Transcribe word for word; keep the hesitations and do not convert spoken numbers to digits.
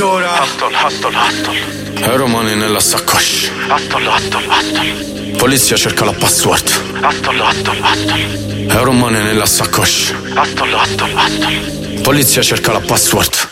quest'ora. Hustle, hustle, hustle. Euromani nella saccoscia. Hustle, hustle, hustle. Polizia cerca la password. Hustle, hustle, hustle. Euromani nella saccoscia. Hustle, hustle, hustle. Polizia cerca la password.